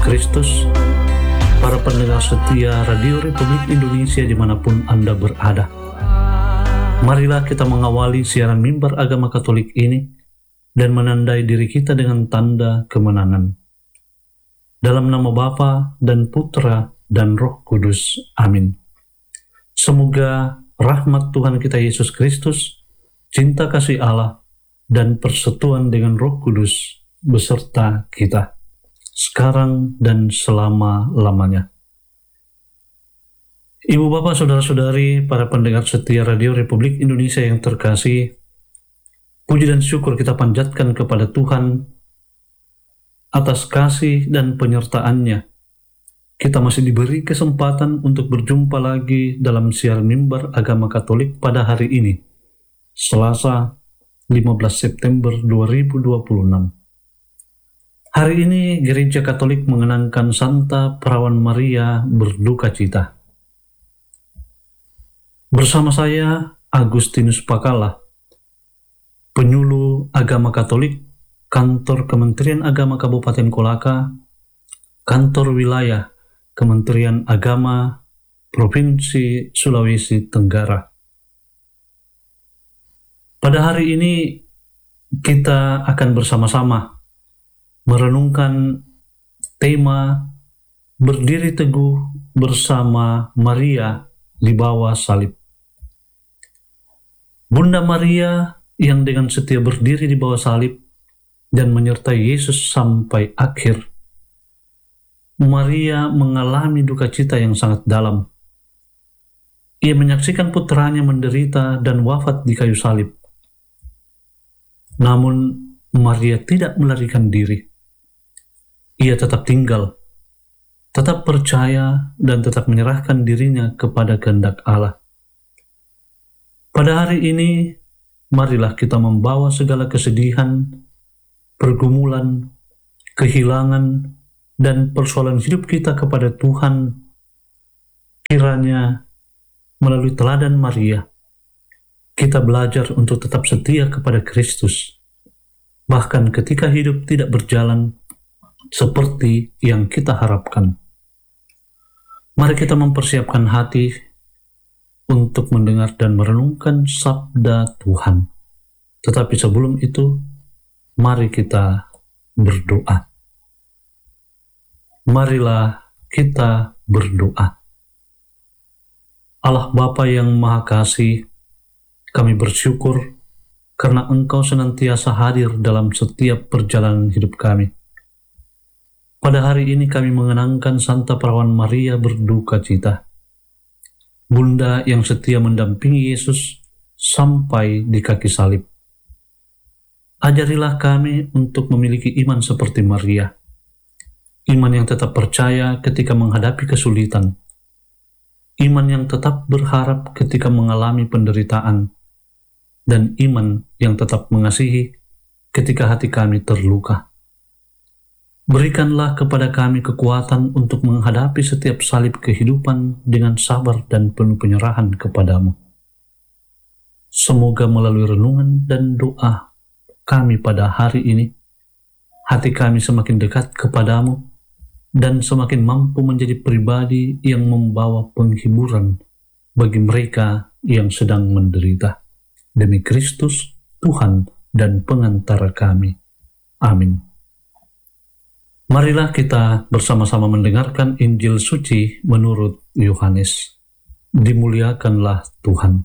Kristus, para pendengar setia Radio Republik Indonesia dimanapun Anda berada. Marilah kita mengawali siaran mimbar agama Katolik ini dan menandai diri kita dengan tanda kemenangan. Dalam nama Bapa dan Putra dan Roh Kudus. Amin. Semoga rahmat Tuhan kita Yesus Kristus, cinta kasih Allah, dan persekutuan dengan Roh Kudus beserta kita sekarang dan selama-lamanya. Ibu bapak saudara-saudari, para pendengar setia Radio Republik Indonesia yang terkasih, puji dan syukur kita panjatkan kepada Tuhan atas kasih dan penyertaan-Nya. Kita masih diberi kesempatan untuk berjumpa lagi dalam siaran mimbar agama Katolik pada hari ini, Selasa 15 September 2026. Hari ini Gereja Katolik mengenangkan Santa Perawan Maria berduka cita. Bersama saya, Agustinus Pakala, penyuluh agama Katolik, Kantor Kementerian Agama Kabupaten Kolaka, Kantor Wilayah Kementerian Agama Provinsi Sulawesi Tenggara. Pada hari ini kita akan bersama-sama merenungkan tema berdiri teguh bersama Maria di bawah salib. Bunda Maria yang dengan setia berdiri di bawah salib dan menyertai Yesus sampai akhir. Maria mengalami duka cita yang sangat dalam. Ia menyaksikan putranya menderita dan wafat di kayu salib. Namun Maria tidak melarikan diri. Ia tetap tinggal, tetap percaya, dan tetap menyerahkan dirinya kepada kehendak Allah. Pada hari ini, marilah kita membawa segala kesedihan, pergumulan, kehilangan, dan persoalan hidup kita kepada Tuhan. Kiranya melalui teladan Maria, kita belajar untuk tetap setia kepada Kristus, bahkan ketika hidup tidak berjalan seperti yang kita harapkan. Mari kita mempersiapkan hati untuk mendengar dan merenungkan sabda Tuhan. Tetapi sebelum itu, mari kita berdoa. Marilah kita berdoa. Allah Bapa yang Maha Kasih, kami bersyukur karena Engkau senantiasa hadir dalam setiap perjalanan hidup kami. Pada hari ini kami mengenangkan Santa Perawan Maria berduka cita. Bunda yang setia mendampingi Yesus sampai di kaki salib. Ajarilah kami untuk memiliki iman seperti Maria. Iman yang tetap percaya ketika menghadapi kesulitan. Iman yang tetap berharap ketika mengalami penderitaan. Dan iman yang tetap mengasihi ketika hati kami terluka. Berikanlah kepada kami kekuatan untuk menghadapi setiap salib kehidupan dengan sabar dan penuh penyerahan kepadamu. Semoga melalui renungan dan doa kami pada hari ini, hati kami semakin dekat kepadamu dan semakin mampu menjadi pribadi yang membawa penghiburan bagi mereka yang sedang menderita. Demi Kristus, Tuhan dan pengantara kami. Amin. Marilah kita bersama-sama mendengarkan Injil Suci menurut Yohanes. Dimuliakanlah Tuhan.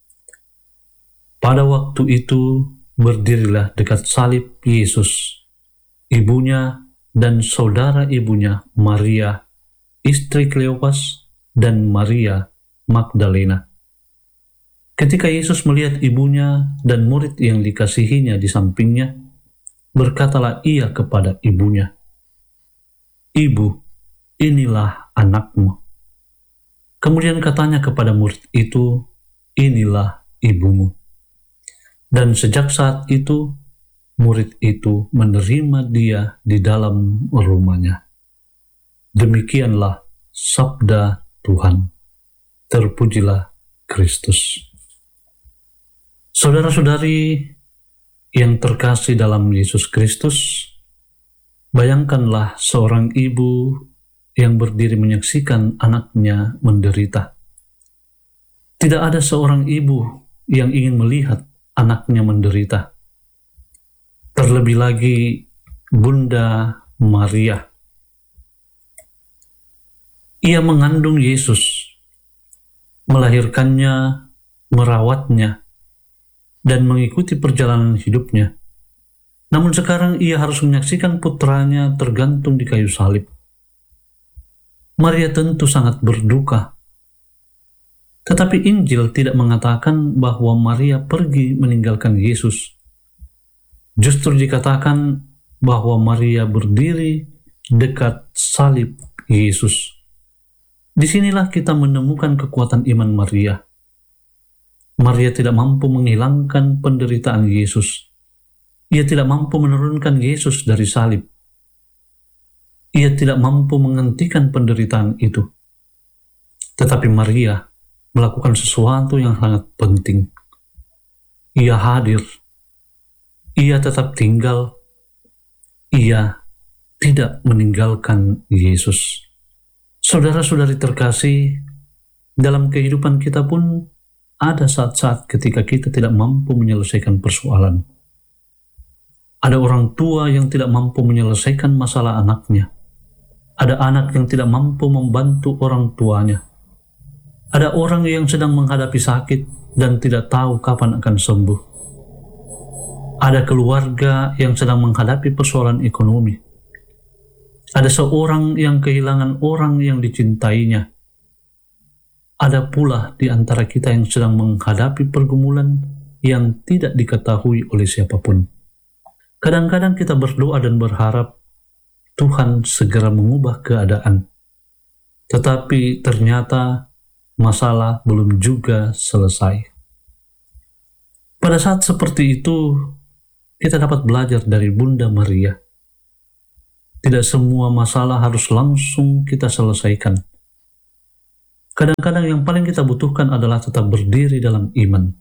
Pada waktu itu berdirilah dekat salib Yesus, ibunya dan saudara ibunya Maria, istri Kleopas, dan Maria Magdalena. Ketika Yesus melihat ibunya dan murid yang dikasihinya di sampingnya, berkatalah ia kepada ibunya, "Ibu, inilah anakmu." Kemudian katanya kepada murid itu, "Inilah ibumu." Dan sejak saat itu, murid itu menerima dia di dalam rumahnya. Demikianlah sabda Tuhan. Terpujilah Kristus. Saudara-saudari yang terkasih dalam Yesus Kristus, Bayangkanlah seorang ibu yang berdiri menyaksikan anaknya menderita. Tidak ada seorang ibu yang ingin melihat anaknya menderita. Terlebih lagi Bunda Maria. Ia mengandung Yesus, melahirkannya, merawatnya, dan mengikuti perjalanan hidupnya. Namun sekarang ia harus menyaksikan putranya tergantung di kayu salib. Maria tentu sangat berduka. Tetapi Injil tidak mengatakan bahwa Maria pergi meninggalkan Yesus. Justru dikatakan bahwa Maria berdiri dekat salib Yesus. Disinilah kita menemukan kekuatan iman Maria. Maria tidak mampu menghilangkan penderitaan Yesus. Ia tidak mampu menurunkan Yesus dari salib. Ia tidak mampu menghentikan penderitaan itu. Tetapi Maria melakukan sesuatu yang sangat penting. Ia hadir. Ia tetap tinggal. Ia tidak meninggalkan Yesus. Saudara-saudari terkasih, dalam kehidupan kita pun ada saat-saat ketika kita tidak mampu menyelesaikan persoalan. Ada orang tua yang tidak mampu menyelesaikan masalah anaknya. Ada anak yang tidak mampu membantu orang tuanya. Ada orang yang sedang menghadapi sakit dan tidak tahu kapan akan sembuh. Ada keluarga yang sedang menghadapi persoalan ekonomi. Ada seorang yang kehilangan orang yang dicintainya. Ada pula di antara kita yang sedang menghadapi pergumulan yang tidak diketahui oleh siapapun. Kadang-kadang kita berdoa dan berharap Tuhan segera mengubah keadaan. Tetapi ternyata masalah belum juga selesai. Pada saat seperti itu, kita dapat belajar dari Bunda Maria. Tidak semua masalah harus langsung kita selesaikan. Kadang-kadang yang paling kita butuhkan adalah tetap berdiri dalam iman.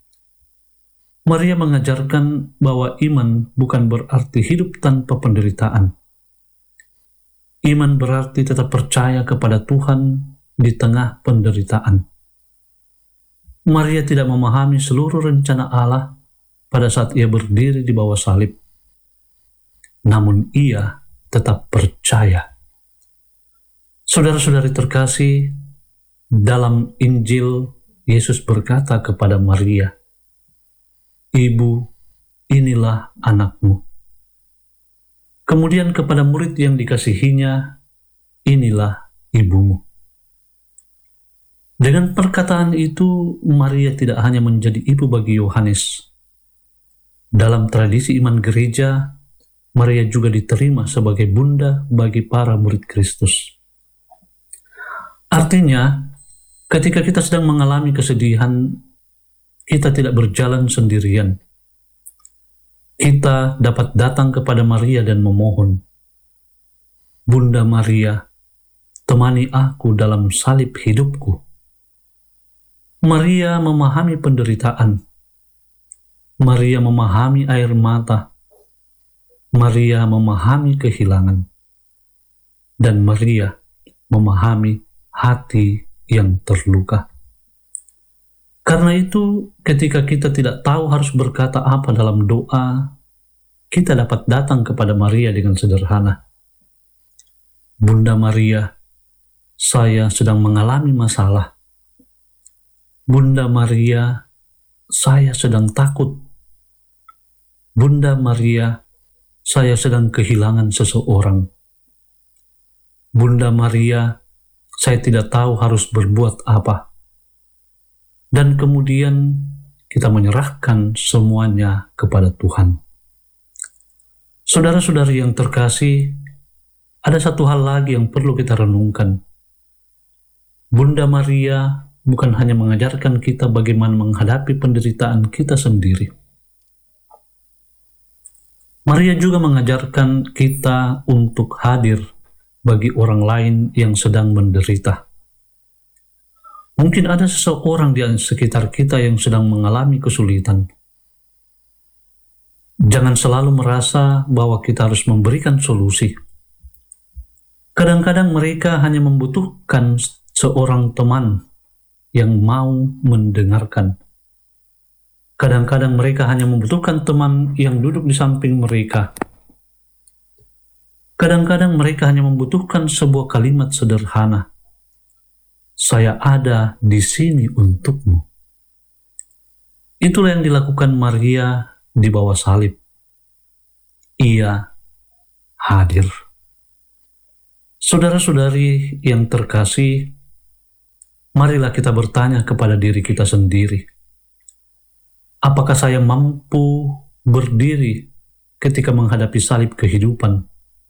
Maria mengajarkan bahwa iman bukan berarti hidup tanpa penderitaan. Iman berarti tetap percaya kepada Tuhan di tengah penderitaan. Maria tidak memahami seluruh rencana Allah pada saat ia berdiri di bawah salib. Namun ia tetap percaya. Saudara-saudari terkasih, dalam Injil Yesus berkata kepada Maria, "Ibu, inilah anakmu." Kemudian kepada murid yang dikasihinya, "Inilah ibumu." Dengan perkataan itu, Maria tidak hanya menjadi ibu bagi Yohanes. Dalam tradisi iman gereja, Maria juga diterima sebagai bunda bagi para murid Kristus. Artinya, ketika kita sedang mengalami kesedihan, kita tidak berjalan sendirian. Kita dapat datang kepada Maria dan memohon, "Bunda Maria, temani aku dalam salib hidupku." Maria memahami penderitaan. Maria memahami air mata. Maria memahami kehilangan. Dan Maria memahami hati yang terluka. Karena itu, ketika kita tidak tahu harus berkata apa dalam doa, kita dapat datang kepada Maria dengan sederhana. "Bunda Maria, saya sedang mengalami masalah. Bunda Maria, saya sedang takut. Bunda Maria, saya sedang kehilangan seseorang. Bunda Maria, saya tidak tahu harus berbuat apa." Dan kemudian kita menyerahkan semuanya kepada Tuhan. Saudara-saudari yang terkasih, ada satu hal lagi yang perlu kita renungkan. Bunda Maria bukan hanya mengajarkan kita bagaimana menghadapi penderitaan kita sendiri. Maria juga mengajarkan kita untuk hadir bagi orang lain yang sedang menderita. Mungkin ada seseorang di sekitar kita yang sedang mengalami kesulitan. Jangan selalu merasa bahwa kita harus memberikan solusi. Kadang-kadang mereka hanya membutuhkan seorang teman yang mau mendengarkan. Kadang-kadang mereka hanya membutuhkan teman yang duduk di samping mereka. Kadang-kadang mereka hanya membutuhkan sebuah kalimat sederhana. Saya ada di sini untukmu. Itulah yang dilakukan Maria di bawah salib. Ia hadir. Saudara-saudari yang terkasih, marilah kita bertanya kepada diri kita sendiri. Apakah saya mampu berdiri ketika menghadapi salib kehidupan?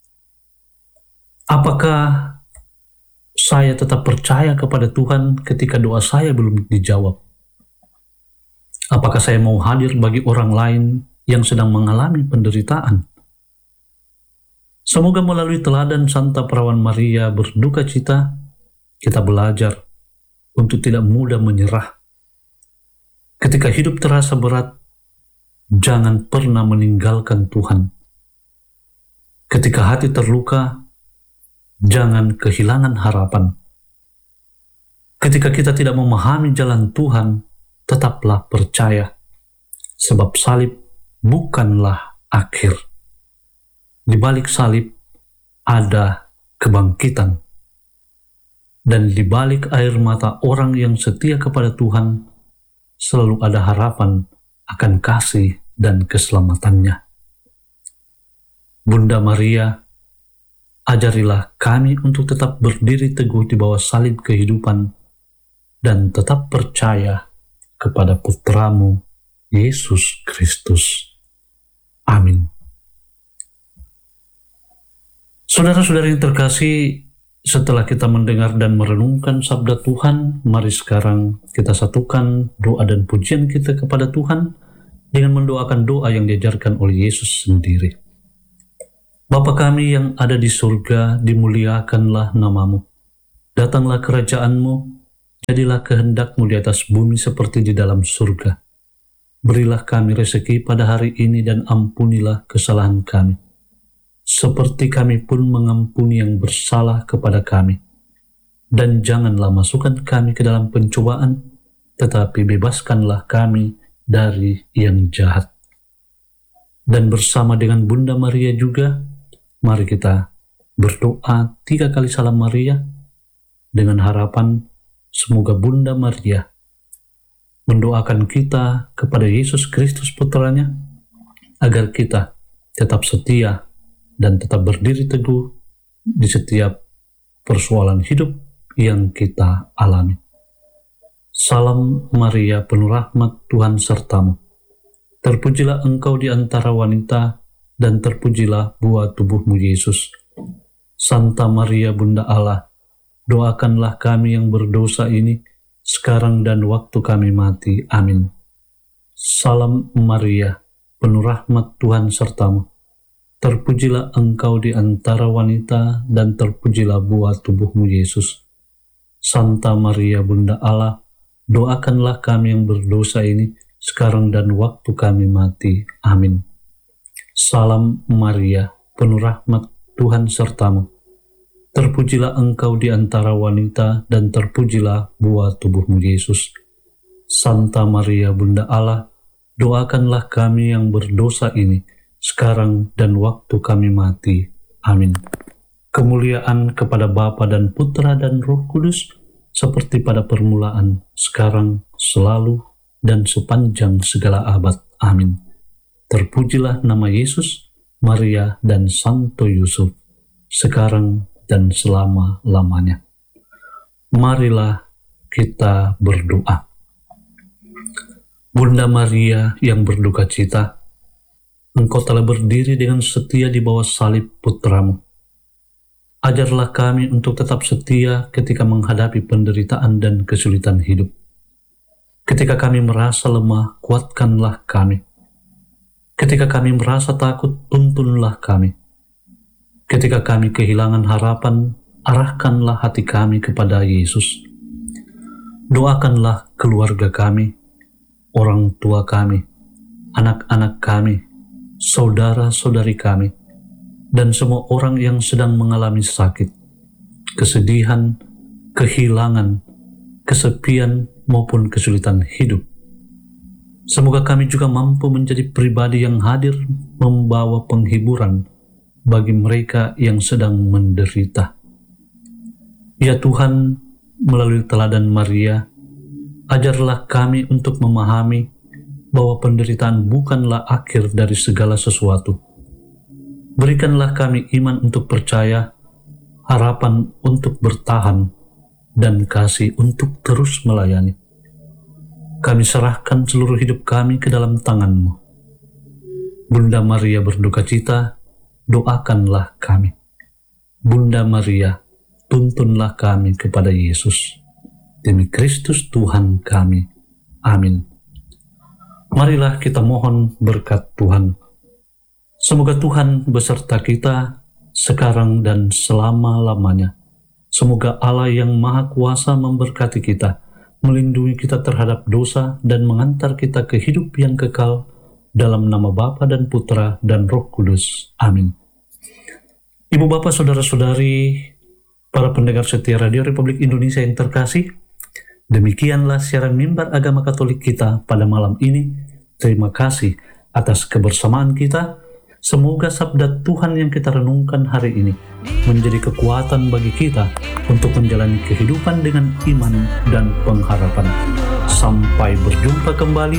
Apakah saya tetap percaya kepada Tuhan ketika doa saya belum dijawab? Apakah saya mau hadir bagi orang lain yang sedang mengalami penderitaan? Semoga melalui teladan Santa Perawan Maria berduka cita, kita belajar untuk tidak mudah menyerah. Ketika hidup terasa berat, jangan pernah meninggalkan Tuhan. Ketika hati terluka, jangan kehilangan harapan. Ketika kita tidak memahami jalan Tuhan, tetaplah percaya, sebab salib bukanlah akhir. Di balik salib ada kebangkitan. Dan di balik air mata orang yang setia kepada Tuhan, selalu ada harapan akan kasih dan keselamatannya. Bunda Maria, ajarilah kami untuk tetap berdiri teguh di bawah salib kehidupan dan tetap percaya kepada Putramu, Yesus Kristus. Amin. Saudara-saudara yang terkasih, setelah kita mendengar dan merenungkan sabda Tuhan, mari sekarang kita satukan doa dan pujian kita kepada Tuhan dengan mendoakan doa yang diajarkan oleh Yesus sendiri. Bapa kami yang ada di surga, dimuliakanlah namamu. Datanglah kerajaan-Mu, jadilah kehendak-Mu di atas bumi seperti di dalam surga. Berilah kami rezeki pada hari ini dan ampunilah kesalahan kami, seperti kami pun mengampuni yang bersalah kepada kami. Dan janganlah masukkan kami ke dalam pencobaan, tetapi bebaskanlah kami dari yang jahat. Dan bersama dengan Bunda Maria juga, mari kita berdoa 3 kali salam Maria, dengan harapan semoga Bunda Maria mendoakan kita kepada Yesus Kristus Putranya, agar kita tetap setia dan tetap berdiri teguh di setiap persoalan hidup yang kita alami. Salam Maria, penuh rahmat, Tuhan sertamu. Terpujilah engkau di antara wanita, dan terpujilah buah tubuhmu Yesus. Santa Maria Bunda Allah, doakanlah kami yang berdosa ini, sekarang dan waktu kami mati. Amin. Salam Maria, penuh rahmat, Tuhan sertamu. Terpujilah engkau di antara wanita, dan terpujilah buah tubuhmu Yesus. Santa Maria Bunda Allah, doakanlah kami yang berdosa ini, sekarang dan waktu kami mati. Amin. Salam Maria, penuh rahmat, Tuhan sertamu. Terpujilah engkau di antara wanita, dan terpujilah buah tubuhmu Yesus. Santa Maria Bunda Allah, doakanlah kami yang berdosa ini, sekarang dan waktu kami mati. Amin. Kemuliaan kepada Bapa dan Putra dan Roh Kudus, seperti pada permulaan, sekarang, selalu, dan sepanjang segala abad. Amin. Terpujilah nama Yesus, Maria, dan Santo Yusuf, sekarang dan selama-lamanya. Marilah kita berdoa. Bunda Maria yang berduka cita, Engkau telah berdiri dengan setia di bawah salib Putramu. Ajarlah kami untuk tetap setia ketika menghadapi penderitaan dan kesulitan hidup. Ketika kami merasa lemah, kuatkanlah kami. Ketika kami merasa takut, tuntunlah kami. Ketika kami kehilangan harapan, arahkanlah hati kami kepada Yesus. Doakanlah keluarga kami, orang tua kami, anak-anak kami, saudara-saudari kami, dan semua orang yang sedang mengalami sakit, kesedihan, kehilangan, kesepian, maupun kesulitan hidup. Semoga kami juga mampu menjadi pribadi yang hadir membawa penghiburan bagi mereka yang sedang menderita. Ya Tuhan, melalui teladan Maria, ajarlah kami untuk memahami bahwa penderitaan bukanlah akhir dari segala sesuatu. Berikanlah kami iman untuk percaya, harapan untuk bertahan, dan kasih untuk terus melayani. Kami serahkan seluruh hidup kami ke dalam tangan-Mu. Bunda Maria berduka cita, doakanlah kami. Bunda Maria, tuntunlah kami kepada Yesus. Demi Kristus Tuhan kami. Amin. Marilah kita mohon berkat Tuhan. Semoga Tuhan beserta kita sekarang dan selama-lamanya. Semoga Allah yang Maha Kuasa memberkati kita, melindungi kita terhadap dosa, dan mengantar kita ke hidup yang kekal, dalam nama Bapa dan Putra dan Roh Kudus. Amin. Ibu Bapak, Saudara-saudari, para pendengar setia Radio Republik Indonesia yang terkasih, demikianlah siaran Mimbar Agama Katolik kita pada malam ini. Terima kasih atas kebersamaan kita. Semoga sabda Tuhan yang kita renungkan hari ini menjadi kekuatan bagi kita untuk menjalani kehidupan dengan iman dan pengharapan. Sampai berjumpa kembali